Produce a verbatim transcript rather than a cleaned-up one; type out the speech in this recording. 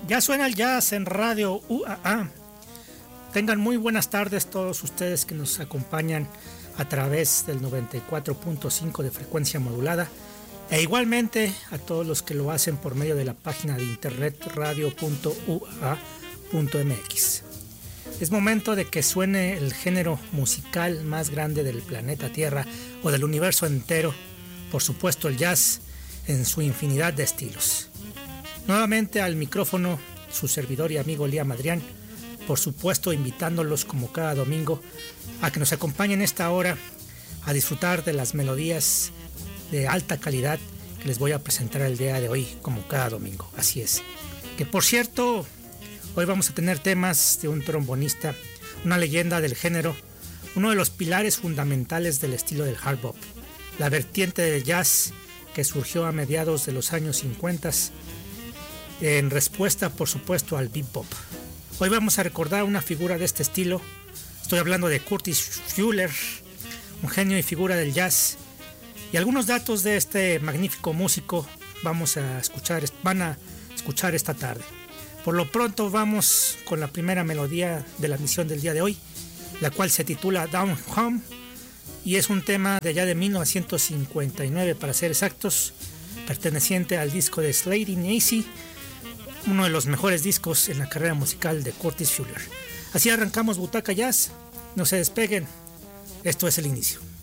Ya suena el jazz en Radio U A A. Tengan muy buenas tardes todos ustedes que nos acompañan a través del noventa y cuatro punto cinco de frecuencia modulada, e igualmente a todos los que lo hacen por medio de la página de internet radio punto u a punto m x. Es momento de que suene el género musical más grande del planeta Tierra o del universo entero, por supuesto el jazz en su infinidad de estilos. Nuevamente al micrófono su servidor y amigo Liam Adrián, por supuesto invitándolos como cada domingo a que nos acompañen esta hora a disfrutar de las melodías de alta calidad que les voy a presentar el día de hoy como cada domingo. Así es, que por cierto, hoy vamos a tener temas de un trombonista, una leyenda del género, uno de los pilares fundamentales del estilo del hard bop, la vertiente del jazz que surgió a mediados de los años cincuenta en respuesta, por supuesto, al bebop. Hoy vamos a recordar una figura de este estilo. Estoy hablando de Curtis Fuller, un genio y figura del jazz. Y algunos datos de este magnífico músico vamos a escuchar, van a escuchar esta tarde. Por lo pronto vamos con la primera melodía de la emisión del día de hoy, la cual se titula Down Home y es un tema de allá de mil novecientos cincuenta y nueve para ser exactos, perteneciente al disco de Slade Nacy, uno de los mejores discos en la carrera musical de Curtis Fuller. Así arrancamos Butaca Jazz, no se despeguen, esto es el inicio.